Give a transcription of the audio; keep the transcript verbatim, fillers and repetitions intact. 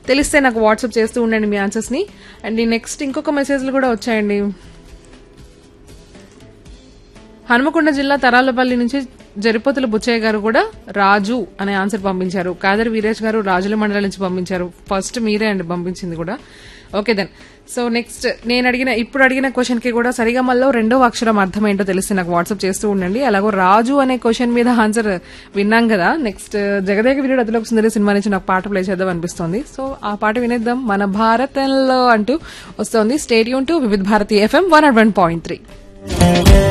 తెలిస్తే నాకు వాట్సాప్ చేస్తూ ఉండండి మీ ఆన్సర్స్ ని. అండ్ నెక్స్ట్ ఇంకొక మెసేజ్లు కూడా వచ్చాయండి. హనుమకొండ జిల్లా తరాలపల్లి నుంచి జరిపోతుల బుచ్చయ్య గారు కూడా రాజు అనే ఆన్సర్ పంపించారు. కాదర్ వీరేష్ గారు రాజుల మండలం నుంచి పంపించారు. ఫస్ట్ మీరే అండి పంపించింది కూడా. Okay then. సో నెక్స్ట్ నేను అడిగిన ఇప్పుడు అడిగిన క్వశ్చన్ కి కూడా సరిగమల్లో రెండవ అక్షరం అర్థం ఏంటో తెలిస్తే నాకు వాట్సాప్ చేస్తూ ఉండండి. అలాగో రాజు అనే క్వశ్చన్ మీద ఆన్సర్ విన్నాం కదా. నెక్స్ట్ జగదేక వీరుడు అతిలోక సుందరి సినిమా నుంచి నాకు పాట ప్లే చేద్దాం అనిపిస్తోంది. సో ఆ పాట వినేద్దాం. మన భారతంలో అంటూ వస్తోంది. స్టేడియం టు వివిధ Bharati FM one not one point three.